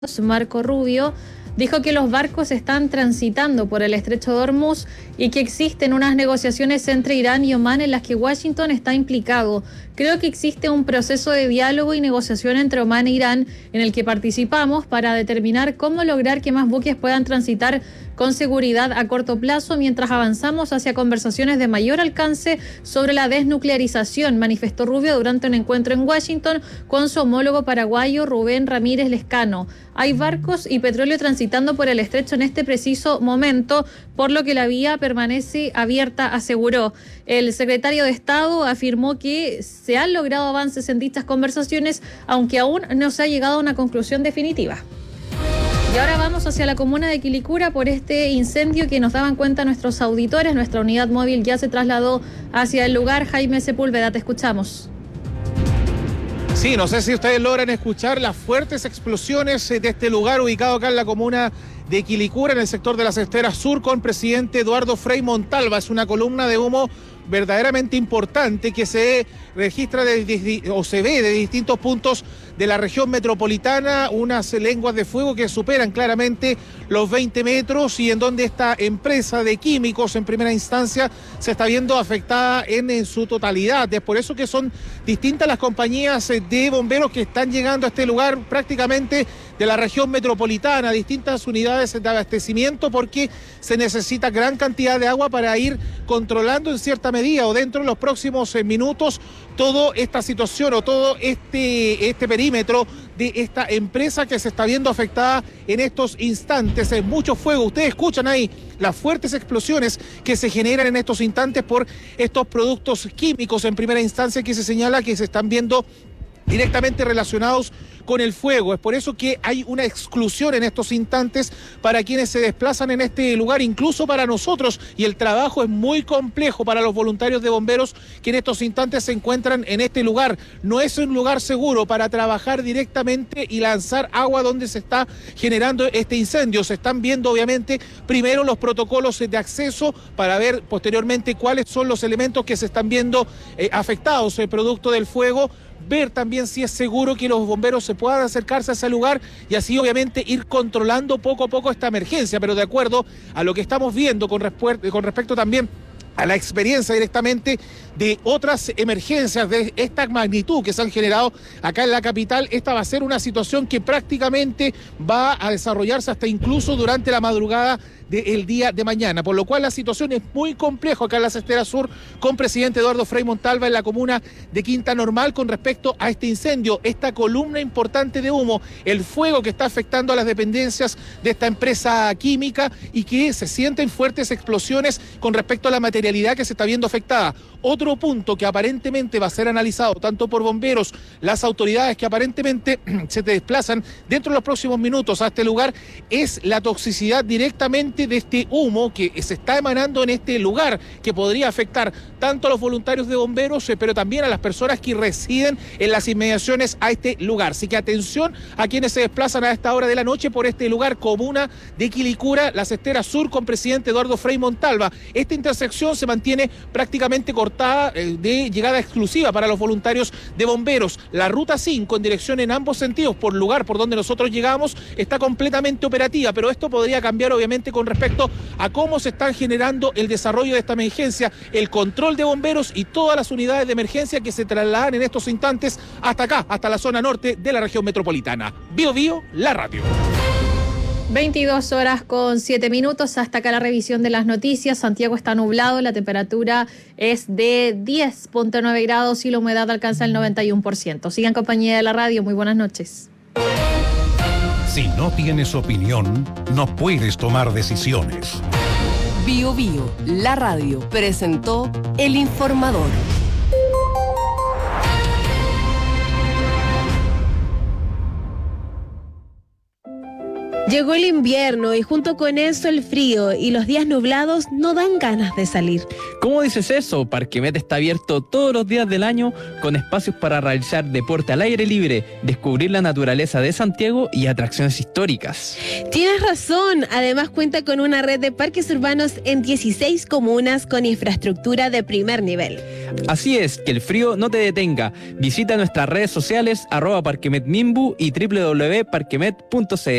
Marco Rubio, dijo que los barcos están transitando por el estrecho de Hormuz y que existen unas negociaciones entre Irán y Omán en las que Washington está implicado. Creo que existe un proceso de diálogo y negociación entre Omán e Irán en el que participamos para determinar cómo lograr que más buques puedan transitar con seguridad a corto plazo mientras avanzamos hacia conversaciones de mayor alcance sobre la desnuclearización, manifestó Rubio durante un encuentro en Washington con su homólogo paraguayo Rubén Ramírez Lescano. Hay barcos y petróleo transitando por el estrecho en este preciso momento, por lo que la vía permanece abierta, aseguró. El secretario de Estado afirmó que se han logrado avances en dichas conversaciones, aunque aún no se ha llegado a una conclusión definitiva. Y ahora vamos hacia la comuna de Quilicura por este incendio que nos daban cuenta nuestros auditores. Nuestra unidad móvil ya se trasladó hacia el lugar. Jaime Sepúlveda, te escuchamos. Sí, no sé si ustedes logran escuchar las fuertes explosiones de este lugar ubicado acá en la comuna de Quilicura, en el sector de las Esteras Sur, con presidente Eduardo Frei Montalva. Es una columna de humo verdaderamente importante que se registra se ve de distintos puntos de la región metropolitana, unas lenguas de fuego que superan claramente los 20 metros y en donde esta empresa de químicos en primera instancia se está viendo afectada en su totalidad. Es por eso que son distintas las compañías de bomberos que están llegando a este lugar prácticamente de la región metropolitana, distintas unidades de abastecimiento, porque se necesita gran cantidad de agua para ir controlando en cierta medida o dentro de los próximos minutos toda esta situación o todo este perímetro de esta empresa que se está viendo afectada en estos instantes. Es mucho fuego, ustedes escuchan ahí las fuertes explosiones que se generan en estos instantes por estos productos químicos en primera instancia que se señala que se están viendo directamente relacionados con el fuego. Es por eso que hay una exclusión en estos instantes para quienes se desplazan en este lugar, incluso para nosotros, y el trabajo es muy complejo para los voluntarios de bomberos que en estos instantes se encuentran en este lugar. No es un lugar seguro para trabajar directamente y lanzar agua donde se está generando este incendio. Se están viendo obviamente primero los protocolos de acceso para ver posteriormente cuáles son los elementos que se están viendo afectados producto del fuego, ver también si es seguro que los bomberos se puedan acercarse a ese lugar y así obviamente ir controlando poco a poco esta emergencia, pero de acuerdo a lo que estamos viendo con respecto también a la experiencia directamente de otras emergencias de esta magnitud que se han generado acá en la capital, esta va a ser una situación que prácticamente va a desarrollarse hasta incluso durante la madrugada del día de mañana, por lo cual la situación es muy compleja acá en las Esteras Sur con presidente Eduardo Frei Montalva en la comuna de Quinta Normal con respecto a este incendio, esta columna importante de humo, el fuego que está afectando a las dependencias de esta empresa química y que se sienten fuertes explosiones con respecto a la materialidad que se está viendo afectada. Otro punto que aparentemente va a ser analizado tanto por bomberos, las autoridades que aparentemente se desplazan dentro de los próximos minutos a este lugar, es la toxicidad directamente de este humo que se está emanando en este lugar, que podría afectar tanto a los voluntarios de bomberos, pero también a las personas que residen en las inmediaciones a este lugar. Así que atención a quienes se desplazan a esta hora de la noche por este lugar, comuna de Quilicura, las Esteras Sur, con presidente Eduardo Frei Montalva. Esta intersección se mantiene prácticamente cortada de llegada exclusiva para los voluntarios de bomberos. La ruta 5 en dirección en ambos sentidos por lugar por donde nosotros llegamos está completamente operativa, pero esto podría cambiar obviamente con respecto a cómo se están generando el desarrollo de esta emergencia, el control de bomberos y todas las unidades de emergencia que se trasladan en estos instantes hasta acá, hasta la zona norte de la región metropolitana. Bio Bio, la radio. 22 horas con 7 minutos, hasta acá la revisión de las noticias. Santiago está nublado, la temperatura es de 10.9 grados y la humedad alcanza el 91%. Sigan en compañía de la radio, muy buenas noches. Si no tienes opinión, no puedes tomar decisiones. Bio Bio, la radio, presentó El Informador. Llegó el invierno y junto con eso el frío y los días nublados no dan ganas de salir. ¿Cómo dices eso? Parquemet está abierto todos los días del año con espacios para realizar deporte al aire libre, descubrir la naturaleza de Santiago y atracciones históricas. Tienes razón, además cuenta con una red de parques urbanos en 16 comunas con infraestructura de primer nivel. Así es, que el frío no te detenga. Visita nuestras redes sociales @parquemetmimbu y www.parquemet.cl.